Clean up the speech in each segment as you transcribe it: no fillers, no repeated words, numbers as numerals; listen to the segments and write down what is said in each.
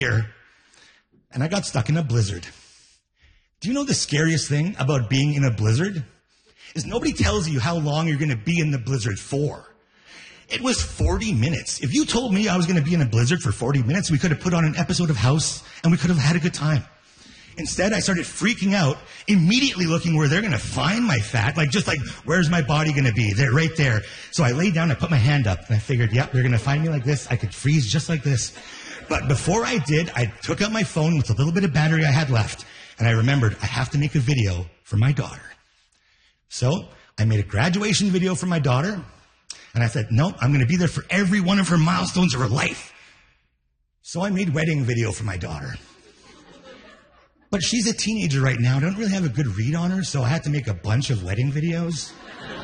here, and I got stuck in a blizzard. Do you know the scariest thing about being in a blizzard? Is nobody tells you how long you're going to be in the blizzard for. It was 40 minutes. If you told me I was going to be in a blizzard for 40 minutes, we could have put on an episode of House and we could have had a good time. Instead, I started freaking out, immediately looking where they're going to find my fat, where's my body going to be? They're right there. So I laid down, I put my hand up, and I figured, yep, they're going to find me like this. I could freeze just like this. But before I did, I took out my phone with a little bit of battery I had left, and I remembered I have to make a video for my daughter. So I made a graduation video for my daughter, and I said, no, I'm going to be there for every one of her milestones of her life. So I made wedding video for my daughter. But she's a teenager right now. I don't really have a good read on her, so I had to make a bunch of wedding videos.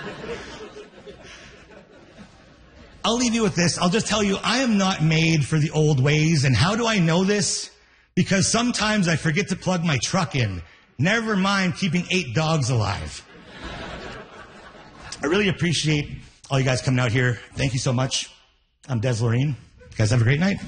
I'll leave you with this. I'll just tell you, I am not made for the old ways. And how do I know this? Because sometimes I forget to plug my truck in. Never mind keeping 8 dogs alive. I really appreciate all you guys coming out here. Thank you so much. I'm Des Loreen. You guys have a great night.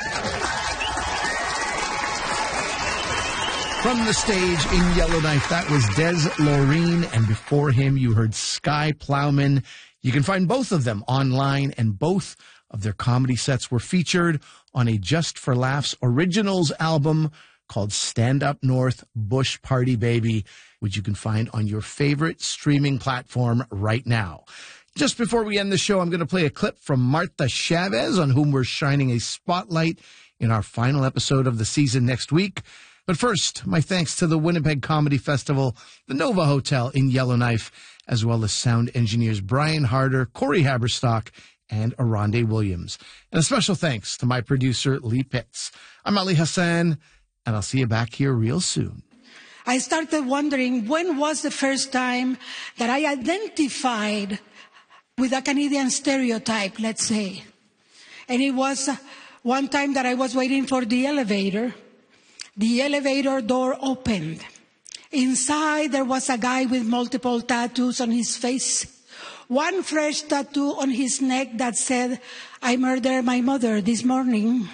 From the stage in Yellowknife, that was Des Loreen, and before him you heard Sky Plowman. You can find both of them online, and both of their comedy sets were featured on a Just for Laughs Originals album called Stand Up North Bush Party Baby, which you can find on your favorite streaming platform right now. Just before we end the show, I'm going to play a clip from Martha Chavez, on whom we're shining a spotlight in our final episode of the season next week. But first, my thanks to the Winnipeg Comedy Festival, the Nova Hotel in Yellowknife, as well as sound engineers Brian Harder, Corey Haberstock, and Aronde Williams. And a special thanks to my producer, Lee Pitts. I'm Ali Hassan, and I'll see you back here real soon. I started wondering, when was the first time that I identified with a Canadian stereotype, let's say? And it was one time that I was waiting for the elevator. The elevator door opened. Inside, there was a guy with multiple tattoos on his face. One fresh tattoo on his neck that said, "I murdered my mother this morning."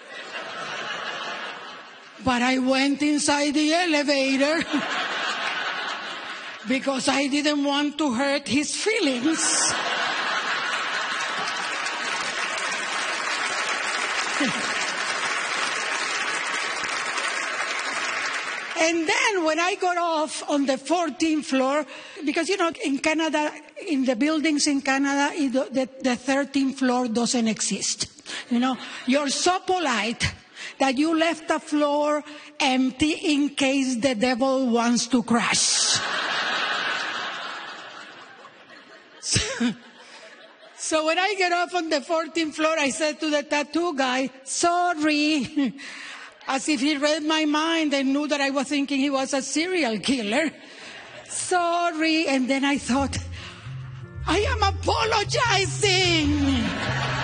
But I went inside the elevator because I didn't want to hurt his feelings. And then when I got off on the 14th floor, because, in Canada, in the buildings in Canada, the 13th floor doesn't exist. You're so polite that you left the floor empty in case the devil wants to crash. So when I get off on the 14th floor, I said to the tattoo guy, "Sorry." As if he read my mind and knew that I was thinking he was a serial killer. "Sorry." And then I thought, I am apologizing.